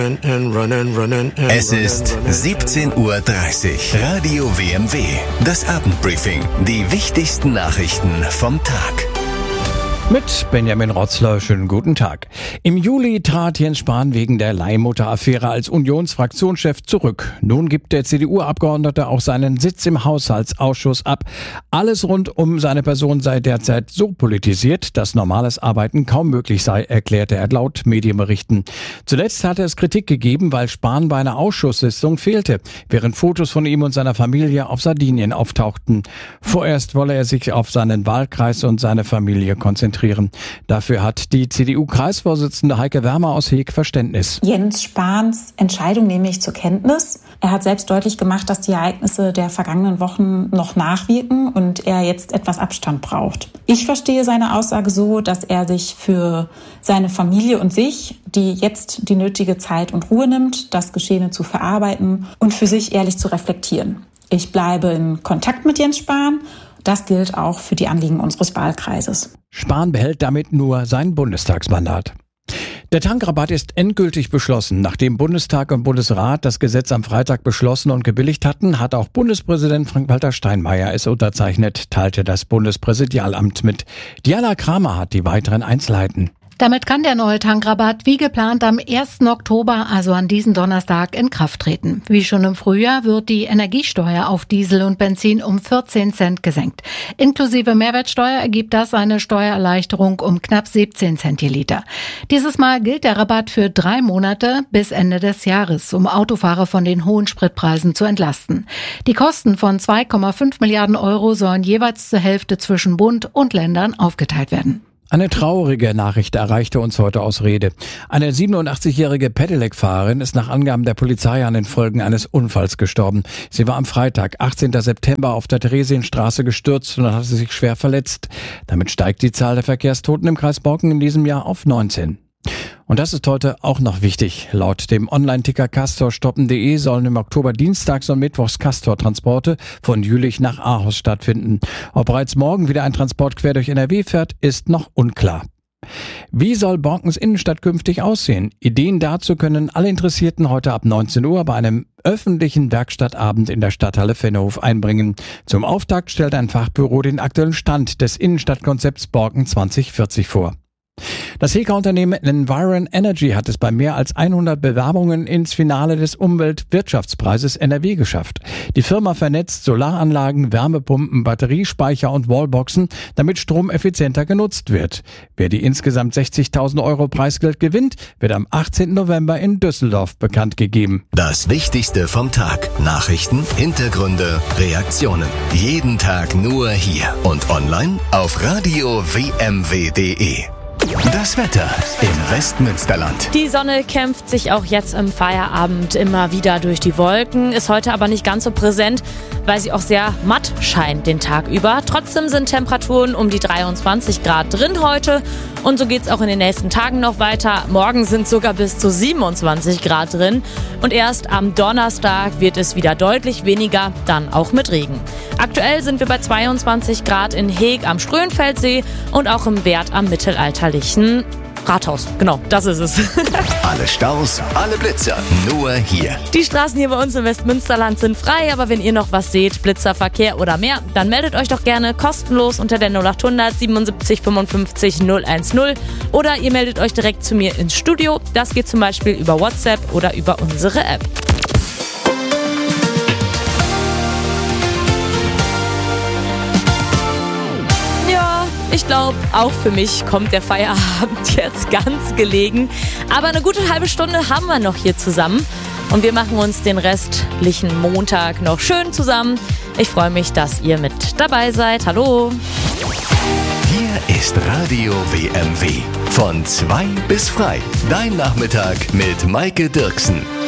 Es ist 17:30 Uhr. Radio WMW. Das Abendbriefing. Die wichtigsten Nachrichten vom Tag. Mit Benjamin Rotzler, schönen guten Tag. Im Juli trat Jens Spahn wegen der Leihmutter-Affäre als Unionsfraktionschef zurück. Nun gibt der CDU-Abgeordnete auch seinen Sitz im Haushaltsausschuss ab. Alles rund um seine Person sei derzeit so politisiert, dass normales Arbeiten kaum möglich sei, erklärte er laut Medienberichten. Zuletzt hatte es Kritik gegeben, weil Spahn bei einer Ausschusssitzung fehlte, während Fotos von ihm und seiner Familie auf Sardinien auftauchten. Vorerst wolle er sich auf seinen Wahlkreis und seine Familie konzentrieren. Dafür hat die CDU-Kreisvorsitzende Heike Wermer aus Heeg Verständnis. Jens Spahns Entscheidung nehme ich zur Kenntnis. Er hat selbst deutlich gemacht, dass die Ereignisse der vergangenen Wochen noch nachwirken und er jetzt etwas Abstand braucht. Ich verstehe seine Aussage so, dass er sich für seine Familie und sich, die jetzt die nötige Zeit und Ruhe nimmt, das Geschehene zu verarbeiten und für sich ehrlich zu reflektieren. Ich bleibe in Kontakt mit Jens Spahn. Das gilt auch für die Anliegen unseres Wahlkreises. Spahn behält damit nur sein Bundestagsmandat. Der Tankrabatt ist endgültig beschlossen. Nachdem Bundestag und Bundesrat das Gesetz am Freitag beschlossen und gebilligt hatten, hat auch Bundespräsident Frank-Walter Steinmeier es unterzeichnet, teilte das Bundespräsidialamt mit. Diana Kramer hat die weiteren Einzelheiten. Damit kann der neue Tankrabatt wie geplant am 1. Oktober, also an diesem Donnerstag, in Kraft treten. Wie schon im Frühjahr wird die Energiesteuer auf Diesel und Benzin um 14 Cent gesenkt. Inklusive Mehrwertsteuer ergibt das eine Steuererleichterung um knapp 17 Cent je Liter. Dieses Mal gilt der Rabatt für 3 Monate bis Ende des Jahres, um Autofahrer von den hohen Spritpreisen zu entlasten. Die Kosten von 2,5 Milliarden Euro sollen jeweils zur Hälfte zwischen Bund und Ländern aufgeteilt werden. Eine traurige Nachricht erreichte uns heute aus Rede. Eine 87-jährige Pedelec-Fahrerin ist nach Angaben der Polizei an den Folgen eines Unfalls gestorben. Sie war am Freitag, 18. September, auf der Theresienstraße gestürzt und hatte sich schwer verletzt. Damit steigt die Zahl der Verkehrstoten im Kreis Borken in diesem Jahr auf 19. Und das ist heute auch noch wichtig. Laut dem Online-Ticker castorstoppen.de sollen im Oktober dienstags und mittwochs Castor-Transporte von Jülich nach Ahaus stattfinden. Ob bereits morgen wieder ein Transport quer durch NRW fährt, ist noch unklar. Wie soll Borkens Innenstadt künftig aussehen? Ideen dazu können alle Interessierten heute ab 19 Uhr bei einem öffentlichen Werkstattabend in der Stadthalle Vennehof einbringen. Zum Auftakt stellt ein Fachbüro den aktuellen Stand des Innenstadtkonzepts Borken 2040 vor. Das Heker-Unternehmen Environ Energy hat es bei mehr als 100 Bewerbungen ins Finale des Umweltwirtschaftspreises NRW geschafft. Die Firma vernetzt Solaranlagen, Wärmepumpen, Batteriespeicher und Wallboxen, damit Strom effizienter genutzt wird. Wer die insgesamt 60.000 Euro Preisgeld gewinnt, wird am 18. November in Düsseldorf bekannt gegeben. Das Wichtigste vom Tag. Nachrichten, Hintergründe, Reaktionen. Jeden Tag nur hier und online auf radio-wmw.de. Das Wetter im Westmünsterland. Die Sonne kämpft sich auch jetzt im Feierabend immer wieder durch die Wolken, ist heute aber nicht ganz so präsent, weil sie auch sehr matt scheint den Tag über. Trotzdem sind Temperaturen um die 23 Grad drin heute und so geht's auch in den nächsten Tagen noch weiter. Morgen sind sogar bis zu 27 Grad drin und erst am Donnerstag wird es wieder deutlich weniger, dann auch mit Regen. Aktuell sind wir bei 22 Grad in Heeg am Ströhnfeldsee und auch im Wert am mittelalterlichen Rathaus. Genau, das ist es. Alle Staus, alle Blitzer, nur hier. Die Straßen hier bei uns im Westmünsterland sind frei, aber wenn ihr noch was seht, Blitzerverkehr oder mehr, dann meldet euch doch gerne kostenlos unter der 0800 77 55 010 oder ihr meldet euch direkt zu mir ins Studio. Das geht zum Beispiel über WhatsApp oder über unsere App. Ich glaube, auch für mich kommt der Feierabend jetzt ganz gelegen. Aber eine gute halbe Stunde haben wir noch hier zusammen. Und wir machen uns den restlichen Montag noch schön zusammen. Ich freue mich, dass ihr mit dabei seid. Hallo. Hier ist Radio WMW. Von 2 bis frei. Dein Nachmittag mit Maike Dirksen.